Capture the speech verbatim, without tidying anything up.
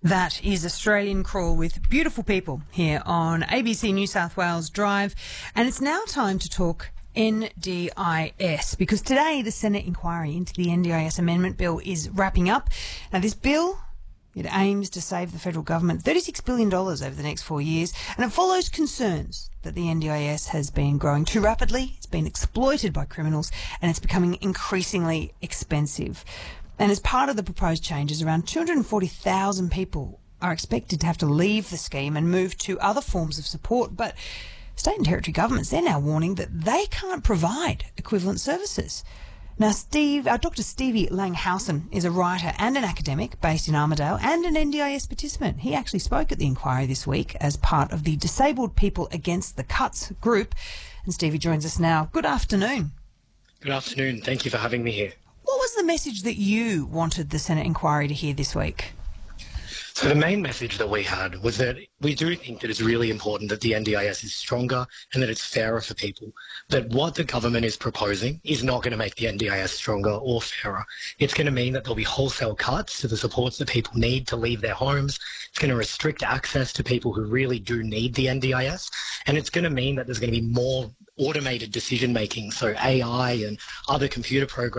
That is Australian Crawl with beautiful people here on A B C New South Wales Drive. And it's now time to talk N D I S, because today the Senate inquiry into the N D I S amendment bill is wrapping up. Now, this bill, it aims to save the federal government thirty-six billion dollars over the next four years, and it follows concerns that the N D I S has been growing too rapidly, it's been exploited by criminals, and it's becoming increasingly expensive. And as part of the proposed changes, around two hundred forty thousand people are expected to have to leave the scheme and move to other forms of support. But state and territory governments, they're now warning that they can't provide equivalent services. Now, Steve, uh, Doctor Stevie Langhausen is a writer and an academic based in Armidale and an N D I S participant. He actually spoke at the inquiry this week as part of the Disabled People Against the Cuts group. And Stevie joins us now. Good afternoon. Good afternoon. Thank you for having me here. What was the message that you wanted the Senate inquiry to hear this week? So the main message that we had was that we do think that it's really important that the N D I S is stronger and that it's fairer for people. But what the government is proposing is not going to make the N D I S stronger or fairer. It's going to mean that there'll be wholesale cuts to the supports that people need to leave their homes. It's going to restrict access to people who really do need the N D I S. And it's going to mean that there's going to be more automated decision making, so A I and other computer programs